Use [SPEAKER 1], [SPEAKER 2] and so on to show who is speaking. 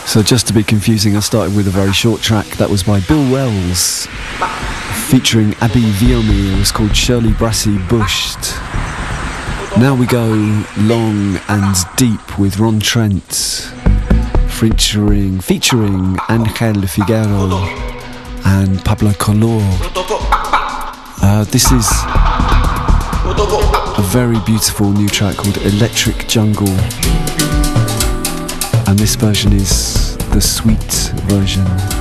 [SPEAKER 1] So just to be confusing, I started with a very short track that was by Bill Wells featuring Abby Viomi. It was called Shirley Brassey Bushed. Now we go long and deep with Ron Trent featuring Angel Figuero and Pablo Color. This is a very beautiful new track called Electric Jungle, and this version is the sweet version.